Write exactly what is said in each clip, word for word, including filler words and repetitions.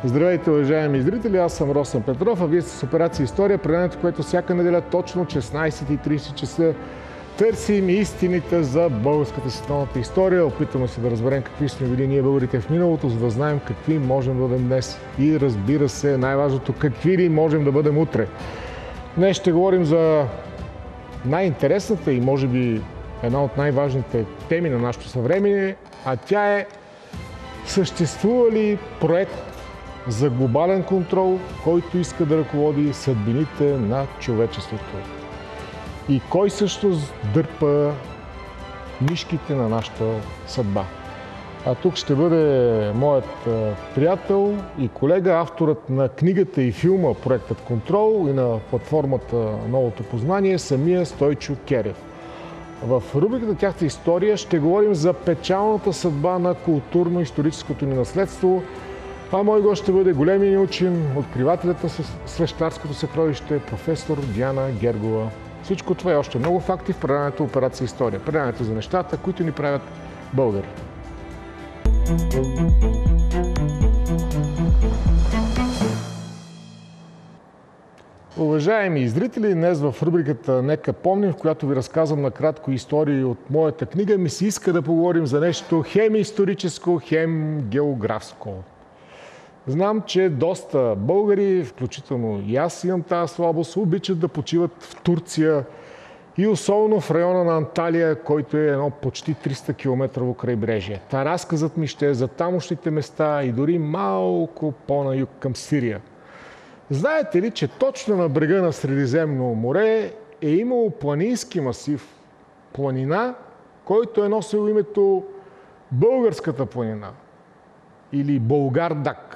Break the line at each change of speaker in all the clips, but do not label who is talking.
Здравейте, уважаеми зрители, аз съм Росен Петров, а вие сте с Операция История, предаването, което всяка неделя точно шестнайсет и трийсет часа търсим истините за българската световната история. Опитваме се да разберем какви сме били ние българите в миналото, за да знаем какви можем да бъдем днес. И разбира се, най-важното, какви ли можем да бъдем утре. Днес ще говорим за най-интересната и може би една от най-важните теми на нашето съвремие, а тя е: съществува ли проект за глобален контрол, който иска да ръководи съдбините на човечеството? И кой също дърпа нишките на нашата съдба? А тук ще бъде моят приятел и колега, авторът на книгата и филма Проектът Контрол и на платформата Новото познание, самия Стойчо Керев. В рубриката Тяхната история ще говорим за печалната съдба на културно-историческото ни наследство. А мой гост ще бъде големият ни учен, откривателят на свещарското съкровище, професор Диана Гергова. Всичко това и още много факти в предаването Операция История. Предаването за нещата, които ни правят българи. Уважаеми зрители, днес в рубриката Нека помним, в която ви разказвам накратко истории от моята книга, ми се иска да поговорим за нещо хем историческо, хем географско. Знам, че доста българи, включително и аз имам тази слабост, обичат да почиват в Турция и особено в района на Анталия, който е едно почти триста километрово крайбрежие. Та разказът ми ще е за тамошните места и дори малко по-на юг към Сирия. Знаете ли, че точно на брега на Средиземно море е имало планински масив, планина, който е носил името Българската планина или Болгар-Даг.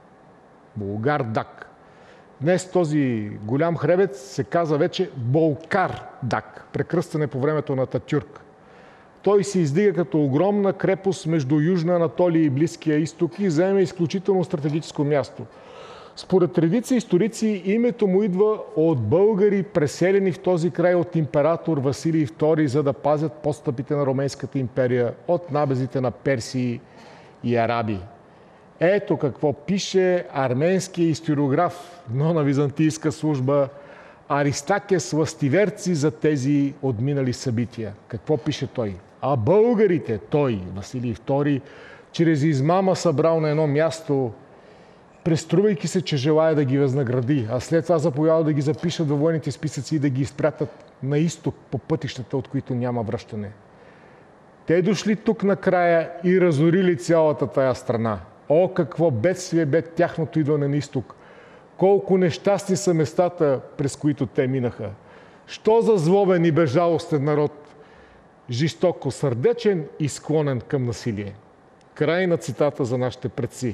Болгар-Даг. Днес този голям хребет се казва вече Болкар-Даг, прекръстане по времето на Ататюрк. Той се издига като огромна крепост между Южна Анатолия и Близкия изток и заема изключително стратегическо място. Според редица историци името му идва от българи, преселени в този край от император Василий втори, за да пазят подстъпите на Ромейската империя от набезите на Персии и Араби. Ето какво пише арменския историограф, но на византийска служба, Аристакес Ластиверци за тези отминали събития. Какво пише той? А българите, той, Василий втори, чрез измама събрал на едно място, преструвайки се, че желая да ги възнагради, а след това заповядал да ги запишат във военните списъци и да ги изпратят на изток по пътищата, от които няма връщане. Те дошли тук накрая и разорили цялата тая страна. О, какво бедствие бе тяхното идване на изток! Колко нещастни са местата, през които те минаха! Що за злобен и безжалостен народ! Жестоко сърдечен и склонен към насилие. Край на цитата за нашите предци.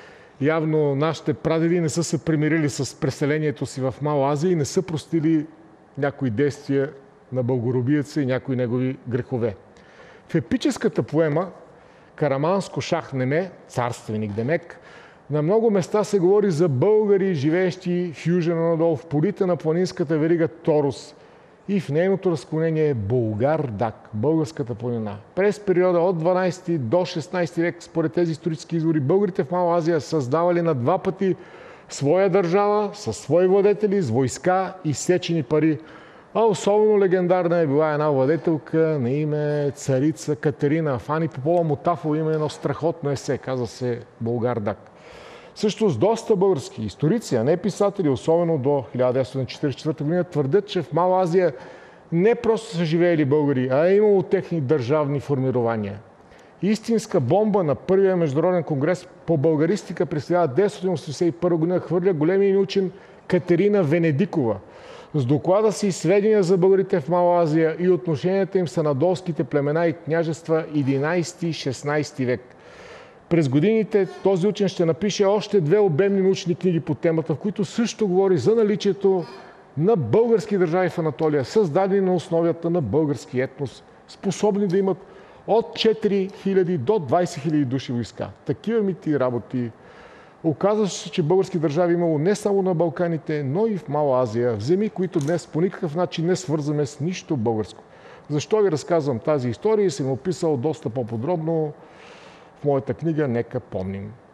Явно нашите прадеди не са се примирили с преселението си в Мала Азия и не са простили някои действия на българобиеца и някои негови грехове. В епическата поема Караманско Шахнеме, царственик Демек, на много места се говори за българи, живеещи в Южен Анадол, в полите на планинската верига Торос и в нейното разклонение Болгар-Даг, българската планина. През периода от дванайсети до шестнайсети век, според тези исторически извори, българите в Мала Азия създавали на два пъти своя държава, със свои владетели, с войска и сечени пари. А особено легендарна е била една владетелка на име царица Катерина. Фани Попова Мотафова има едно страхотно есе, казва се Болгар-Даг. Също с доста български историци, а не писатели, особено до хиляда деветстотин четирийсет и четвърта година, твърдят, че в Мала Азия не просто са живеели българи, а е имало техни държавни формирования. Истинска бомба на първия международен конгрес по българистика през хиляда деветстотин осемдесет и първа година хвърля големия учен Катерина Венедикова с доклада си сведения за българите в Мала Азия и отношенията им с анадолските племена и княжества единайсети и шестнайсети век. През годините този учен ще напише още две обемни научни книги по темата, в които също говори за наличието на български държави в Анатолия, създадени на основата на български етнос, способни да имат от четири хиляди до двайсет хиляди души войска. Такива мити работи. Оказва се, че български държави имало не само на Балканите, но и в Мала Азия, в земи, които днес по никакъв начин не свързваме с нищо българско. Защо ви разказвам тази история и съм описал доста по-подробно в моята книга «Нека помним».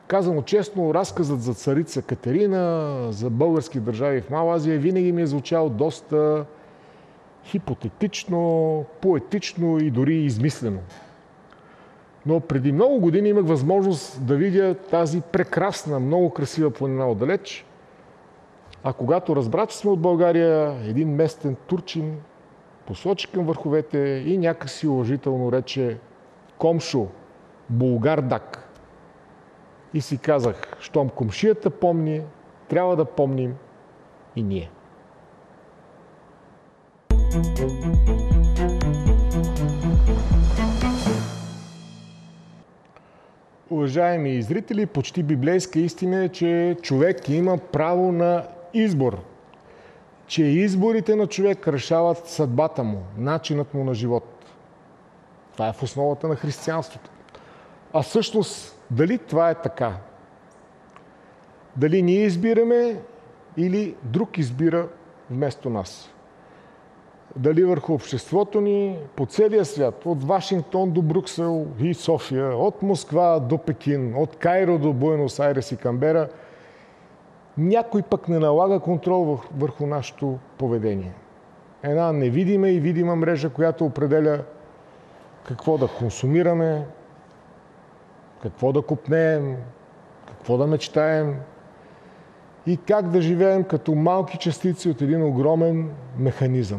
Казано честно, разказът за царица Катерина, за български държави в Мала Азия винаги ми е звучал доста хипотетично, поетично и дори измислено. Но преди много години имах възможност да видя тази прекрасна, много красива планина отдалеч. А когато разбра, че сме от България, един местен турчин посочи към върховете и някакси уважително рече: "Комшо, Булгардаг." И си казах, щом комшията помни, трябва да помним и ние. Уважаеми зрители, почти библейска истина е, че човек има право на избор. Че изборите на човек решават съдбата му, начинът му на живот. Това е в основата на християнството. А всъщност, дали това е така? Дали ние избираме или друг избира вместо нас? Дали върху обществото ни по целия свят, от Вашингтон до Брюксел и София, от Москва до Пекин, от Кайро до Буенос Айрес и Канбера, някой пък не налага контрол върху нашето поведение. Една невидима и видима мрежа, която определя какво да консумираме, какво да купнеем, какво да мечтаем и как да живеем като малки частици от един огромен механизъм.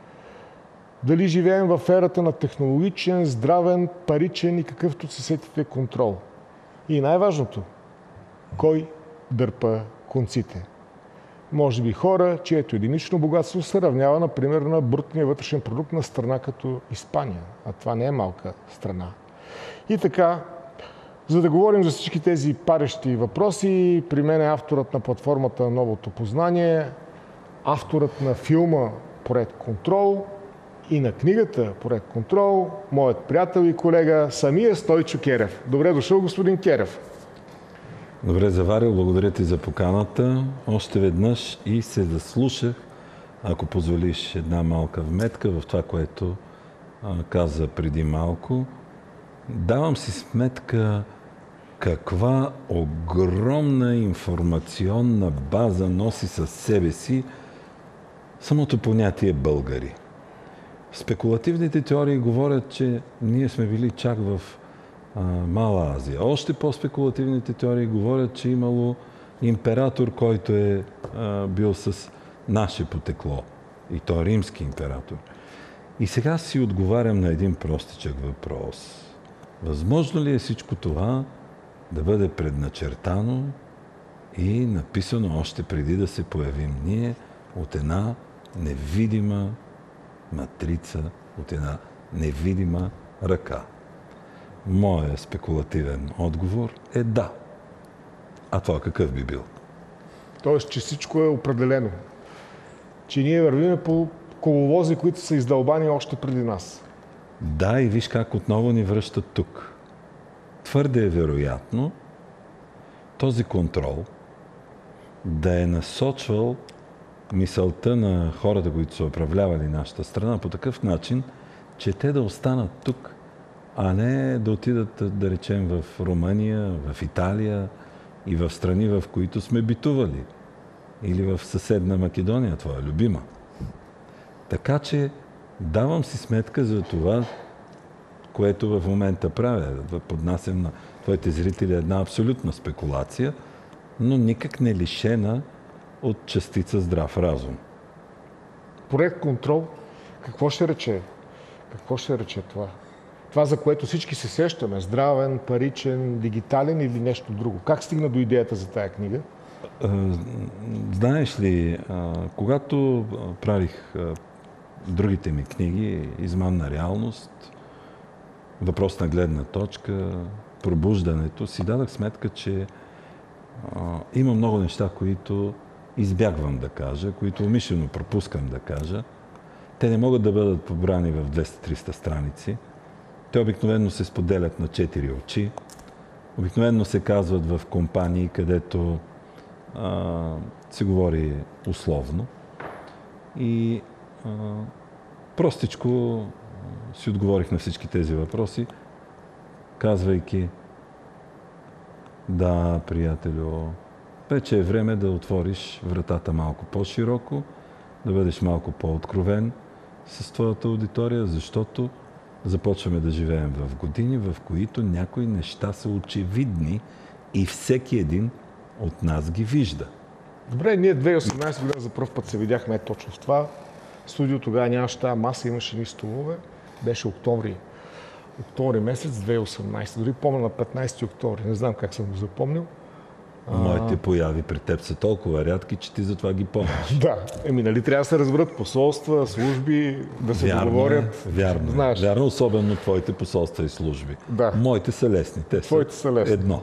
Дали живеем в ерата на технологичен, здравен, паричен и какъвто се сетите контрол. И най-важното, кой дърпа конците? Може би хора, чието единично богатство се равнява, например, на брутния вътрешен продукт на страна като Испания. А това не е малка страна. И така, за да говорим за всички тези парещи въпроси, при мен е авторът на платформата Новото познание, авторът на филма Проект Контрол и на книгата Проект Контрол, моят приятел и колега, самия Стойчо Керев. Добре дошъл, господин Керев.
Добре заварил, благодаря ти за поканата. Още веднъж и се заслушах, ако позволиш една малка вметка в това, което а, каза преди малко. Давам си сметка каква огромна информационна база носи със себе си самото понятие българи. Спекулативните теории говорят, че ние сме били чак в а, Мала Азия. Още по-спекулативните теории говорят, че имало император, който е а, бил с наше потекло. И той е римски император. И сега си отговарям на един простичък въпрос. Възможно ли е всичко това да бъде предначертано и написано още преди да се появим ние от една невидима матрица, от една невидима ръка? Моят спекулативен отговор е да. А това какъв би бил?
Тоест, че всичко е определено. Че ние вървиме по коловози, които са издълбани още преди нас.
Да, и виж как отново ни връщат тук. Твърде е вероятно този контрол да е насочвал мисълта на хората, които са управлявали нашата страна по такъв начин, че те да останат тук, а не да отидат, да речем, в Румъния, в Италия и в страни, в които сме битували. Или в съседна Македония, твоя любима. Така че давам си сметка за това, което в момента правя. Да поднасям на твоите зрители една абсолютна спекулация, но никак не лишена от частица здрав разум.
Проект Контрол, какво ще рече? Какво ще рече това? Това, за което всички се сещаме, здравен, паричен, дигитален или нещо друго. Как стигна до идеята за тая книга?
Знаеш ли, когато правих другите ми книги, Измамна реалност, Въпрос на гледна точка, Пробуждането, си дадах сметка, че има много неща, които избягвам да кажа, които умишлено пропускам да кажа. Те не могат да бъдат побрани в двеста-триста страници. Те обикновено се споделят на четири очи. Обикновено се казват в компании, където а, се говори условно. И а, простичко си отговорих на всички тези въпроси, казвайки: Да, приятелю, вече е време да отвориш вратата малко по-широко, да бъдеш малко по-откровен с твоята аудитория, защото започваме да живеем в години, в които някои неща са очевидни и всеки един от нас ги вижда.
Добре, ние две хиляди и осемнадесета година за първ път се видяхме точно в това. Студио тогава нямаше тази маса, имаше ни столове. Беше октомври, октомври месец две хиляди и осемнадесета. Дори помня на петнадесети октомври. Не знам как съм го запомнил.
Моите появи при теб са толкова рядки, че ти затова ги помниш.
Да, еми нали трябва да се разберат посолства, служби, да се
Вярно
договорят.
Е, вярно,
Знаеш.
вярно, особено твоите посолства и служби.
Да.
Моите са лесни. Те
Твоите
са,
са лесни.
едно.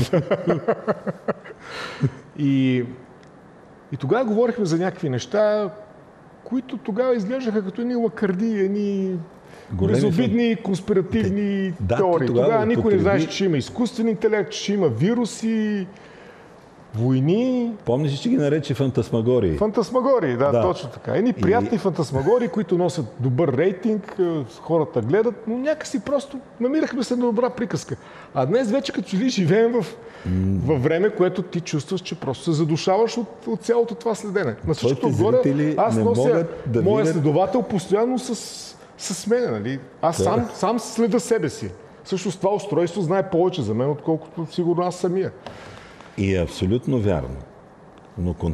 И, и тогава говорихме за някакви неща, които тогава изглеждаха като едни лакърди, едни
Големи
безобидни конспиративни
Да,
теории.
тогава
Тогава никой
употреби-
не знаеше, че има изкуствен интелект, че има вируси, войни.
Помниш ли, че ги нарече фантасмагории?
Фантасмагории, да,
Да.
точно така. Едни приятни
И-
фантасмагории, които носят добър рейтинг, е, хората гледат, но някакси просто намирахме се на добра приказка. А днес вече като че ли живеем в, във време, което ти чувстваш, че просто се задушаваш от, от цялото това следене. На всичко
Твоите
отгоре,
зрители
аз
не
нося
могат да
моя
видят-
следовател постоянно с, с мен, нали? Аз
Да.
сам, сам следа себе си. Всъщност това устройство знае повече за мен, отколкото сигурно аз самия.
И е абсолютно вярно. Но